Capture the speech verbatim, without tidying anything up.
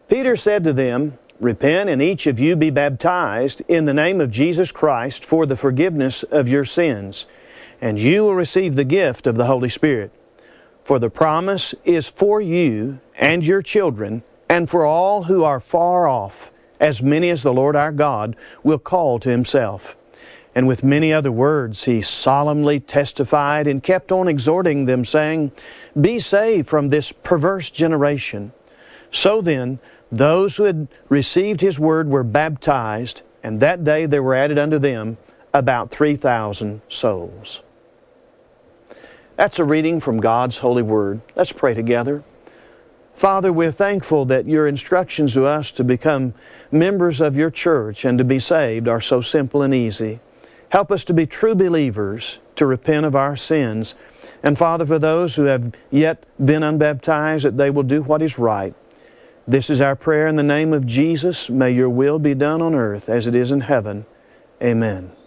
Peter said to them, Repent, and each of you be baptized in the name of Jesus Christ for the forgiveness of your sins, and you will receive the gift of the Holy Spirit. For the promise is for you and your children, and for all who are far off, as many as the Lord our God will call to Himself. And with many other words he solemnly testified and kept on exhorting them, saying, Be saved from this perverse generation. So then, those who had received His word were baptized, and that day there were added unto them about three thousand souls. That's a reading from God's holy word. Let's pray together. Father, we're thankful that your instructions to us to become members of your church and to be saved are so simple and easy. Help us to be true believers, to repent of our sins. And Father, for those who have yet been unbaptized, that they will do what is right. This is our prayer in the name of Jesus. May your will be done on earth as it is in heaven. Amen.